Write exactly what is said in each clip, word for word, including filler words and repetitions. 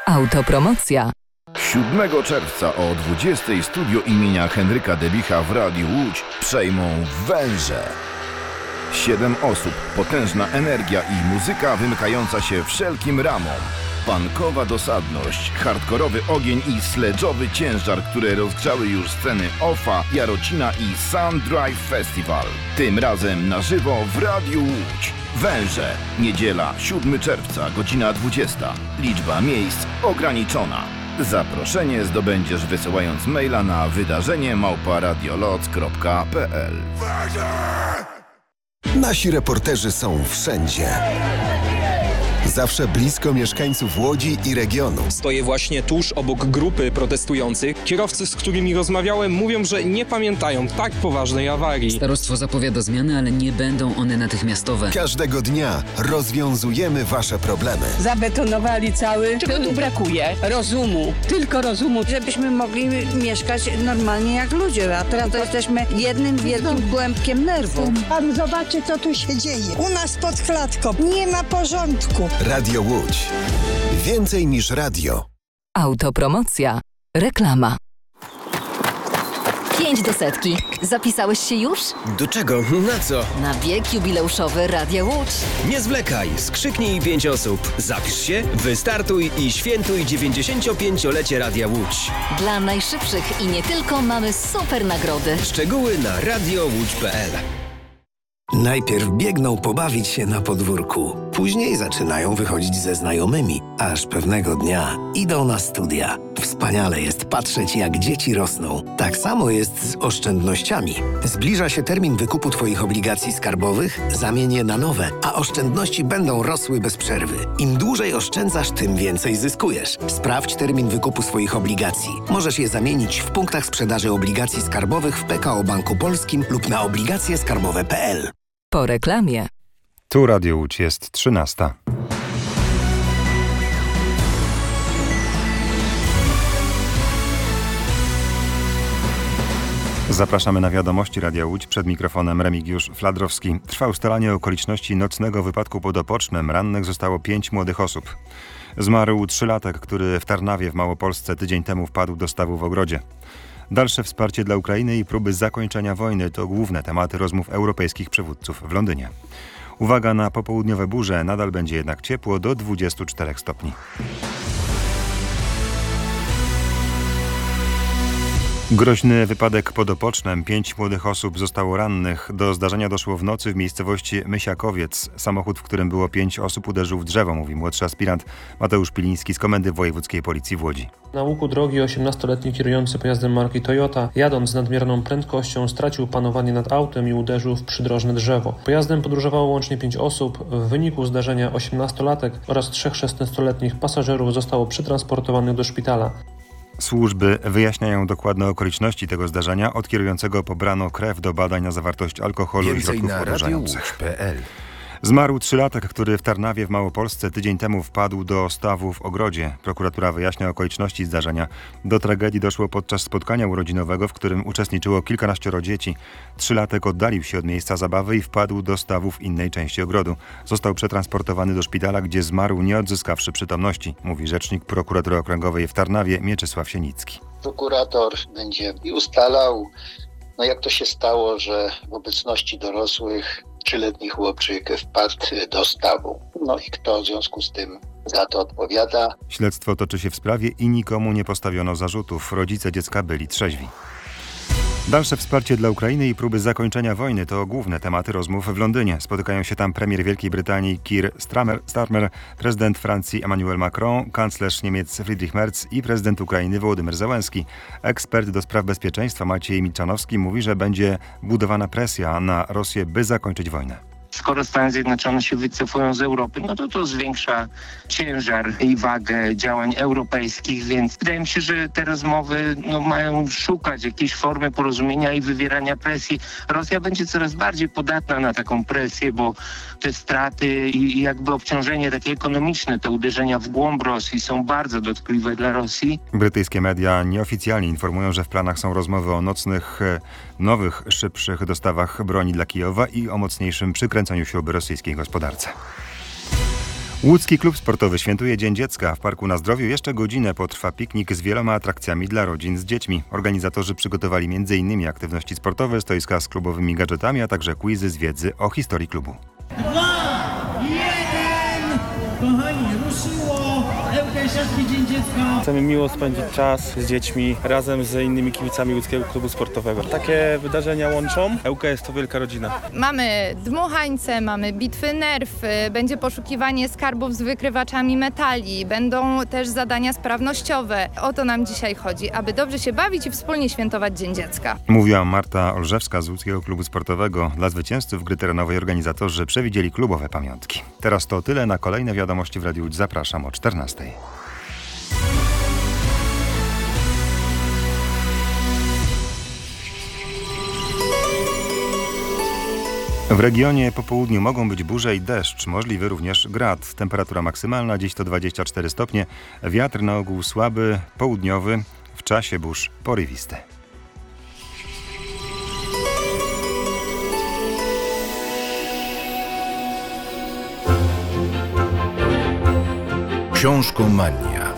Autopromocja. siódmego czerwca o dwudziestej studio imienia Henryka Debicha w Radiu Łódź przejmą Węże. Siedem osób, potężna energia i muzyka wymykająca się wszelkim ramom. Punkowa dosadność, hardkorowy ogień i sledżowy ciężar, które rozgrzały już sceny Offa, Jarocina i Sun Drive Festival. Tym razem na żywo w Radiu Łódź. Węże. Niedziela, siódmego czerwca, godzina dwudziesta. Liczba miejsc ograniczona. Zaproszenie zdobędziesz wysyłając maila na wydarzenie małpa radioloc kropka p l. Nasi reporterzy są wszędzie. Zawsze blisko mieszkańców Łodzi i regionu. Stoję właśnie tuż obok grupy protestujących. Kierowcy, z którymi rozmawiałem, mówią, że nie pamiętają tak poważnej awarii. Starostwo zapowiada zmiany, ale nie będą one natychmiastowe. Każdego dnia rozwiązujemy wasze problemy. Zabetonowali cały. Czego tu brakuje? Rozumu. Tylko rozumu. Żebyśmy mogli mieszkać normalnie jak ludzie. A teraz to jesteśmy jednym wielkim kłębkiem nerwów. Pan zobaczy, co tu się dzieje. U nas pod klatką. Nie ma porządku. Radio Łódź. Więcej niż radio. Autopromocja. Reklama. Pięć do setki. Zapisałeś się już? Do czego? Na co? Na bieg jubileuszowy Radia Łódź. Nie zwlekaj, skrzyknij pięć osób. Zapisz się, wystartuj i świętuj dziewięćdziesięciopięciolecie Radia Łódź. Dla najszybszych i nie tylko mamy super nagrody. Szczegóły na radio łódź kropka p l. Najpierw biegną pobawić się na podwórku, później zaczynają wychodzić ze znajomymi, aż pewnego dnia idą na studia. Wspaniale jest patrzeć, jak dzieci rosną. Tak samo jest z oszczędnościami. Zbliża się termin wykupu Twoich obligacji skarbowych, zamień je na nowe, a oszczędności będą rosły bez przerwy. Im dłużej oszczędzasz, tym więcej zyskujesz. Sprawdź termin wykupu swoich obligacji. Możesz je zamienić w punktach sprzedaży obligacji skarbowych w P K O Banku Polskim lub na obligacje skarbowe kropka p l. Po reklamie. Tu Radio Łódź jest trzynasta. Zapraszamy na wiadomości Radia Łódź. Przed mikrofonem Remigiusz Fladrowski. Trwa ustalanie okoliczności nocnego wypadku pod Opocznem. Rannych zostało pięć młodych osób. Zmarł trzylatek, który w Tarnawie w Małopolsce tydzień temu wpadł do stawu w ogrodzie. Dalsze wsparcie dla Ukrainy i próby zakończenia wojny to główne tematy rozmów europejskich przywódców w Londynie. Uwaga na popołudniowe burze, nadal będzie jednak ciepło do dwudziestu czterech stopni. Groźny wypadek pod Opocznem. Pięć młodych osób zostało rannych. Do zdarzenia doszło w nocy w miejscowości Mysiakowiec. Samochód, w którym było pięć osób, uderzył w drzewo, mówi młodszy aspirant Mateusz Piliński z Komendy Wojewódzkiej Policji w Łodzi. Na łuku drogi osiemnastoletni kierujący pojazdem marki Toyota, jadąc z nadmierną prędkością, stracił panowanie nad autem i uderzył w przydrożne drzewo. Pojazdem podróżowało łącznie pięć osób. W wyniku zdarzenia osiemnastolatek oraz trzech szesnastoletnich pasażerów zostało przetransportowanych do szpitala. Służby wyjaśniają dokładne okoliczności tego zdarzenia. Od kierującego pobrano krew do badań na zawartość alkoholu Więcej i środków na odurzających. radiowódź kropka p l. Zmarł trzylatek, który w Tarnawie w Małopolsce tydzień temu wpadł do stawu w ogrodzie. Prokuratura wyjaśnia okoliczności zdarzenia. Do tragedii doszło podczas spotkania urodzinowego, w którym uczestniczyło kilkanaścioro dzieci. Trzylatek oddalił się od miejsca zabawy i wpadł do stawu w innej części ogrodu. Został przetransportowany do szpitala, gdzie zmarł nie odzyskawszy przytomności, mówi rzecznik prokuratury okręgowej w Tarnawie Mieczysław Sienicki. Prokurator będzie ustalał, no jak to się stało, że w obecności dorosłych trzyletni chłopczyk wpadł do stawu. No i kto w związku z tym za to odpowiada. Śledztwo toczy się w sprawie i nikomu nie postawiono zarzutów. Rodzice dziecka byli trzeźwi. Dalsze wsparcie dla Ukrainy i próby zakończenia wojny to główne tematy rozmów w Londynie. Spotykają się tam premier Wielkiej Brytanii Keir Starmer, prezydent Francji Emmanuel Macron, kanclerz Niemiec Friedrich Merz i prezydent Ukrainy Wołodymyr Zełenski. Ekspert do spraw bezpieczeństwa Maciej Milczanowski mówi, że będzie budowana presja na Rosję, by zakończyć wojnę. Skoro Stany Zjednoczone się wycofują z Europy, no to to zwiększa ciężar i wagę działań europejskich, więc wydaje mi się, że te rozmowy no, mają szukać jakiejś formy porozumienia i wywierania presji. Rosja będzie coraz bardziej podatna na taką presję, bo te straty i jakby obciążenie takie ekonomiczne, te uderzenia w głąb Rosji są bardzo dotkliwe dla Rosji. Brytyjskie media nieoficjalnie informują, że w planach są rozmowy o nocnych, nowych, szybszych dostawach broni dla Kijowa i o mocniejszym przykręceniu się rosyjskiej gospodarce. Łódzki Klub Sportowy świętuje Dzień Dziecka. W Parku na Zdrowiu jeszcze godzinę potrwa piknik z wieloma atrakcjami dla rodzin z dziećmi. Organizatorzy przygotowali między innymi aktywności sportowe, stoiska z klubowymi gadżetami, a także quizy z wiedzy o historii klubu. Dwa, jeden! Kochani, ruszyło! Ełkajsiarski Dzień Dziecka. Chcemy miło spędzić czas z dziećmi razem z innymi kibicami Łódzkiego Klubu Sportowego. Takie wydarzenia łączą. Ełka jest to wielka rodzina. Mamy dmuchańce, mamy bitwy nerw, będzie poszukiwanie skarbów z wykrywaczami metali, będą też zadania sprawnościowe. O to nam dzisiaj chodzi, aby dobrze się bawić i wspólnie świętować Dzień Dziecka. Mówiła Marta Olżewska z Łódzkiego Klubu Sportowego. Dla zwycięzców gry terenowej organizatorzy przewidzieli klubowe pamiątki. Teraz to tyle. Na kolejne wiadomości w Radiu Łódź zapraszam o czternastej. W regionie po południu mogą być burze i deszcz, możliwy również grad. Temperatura maksymalna dziś to dwadzieścia cztery stopnie, wiatr na ogół słaby, południowy, w czasie burz porywisty. Książkomania.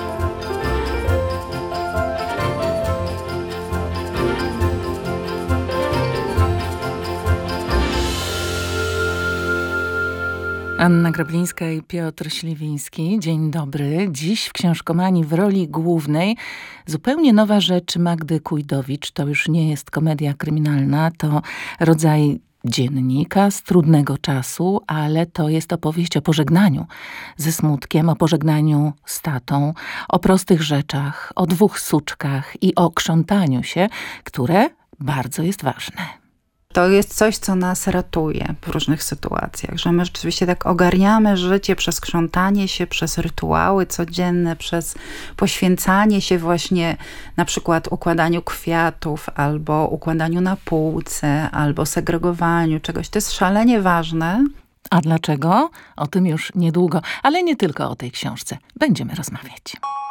Anna Grablińska i Piotr Śliwiński. Dzień dobry. Dziś w Książkomanii w roli głównej zupełnie nowa rzecz Magdy Kujdowicz. To już nie jest komedia kryminalna, to rodzaj dziennika z trudnego czasu, ale to jest opowieść o pożegnaniu ze smutkiem, o pożegnaniu z tatą, o prostych rzeczach, o dwóch suczkach i o krzątaniu się, które bardzo jest ważne. To jest coś, co nas ratuje w różnych sytuacjach, że my rzeczywiście tak ogarniamy życie przez krzątanie się, przez rytuały codzienne, przez poświęcanie się właśnie na przykład układaniu kwiatów, albo układaniu na półce, albo segregowaniu czegoś. To jest szalenie ważne. A dlaczego? O tym już niedługo, ale nie tylko o tej książce. Będziemy rozmawiać.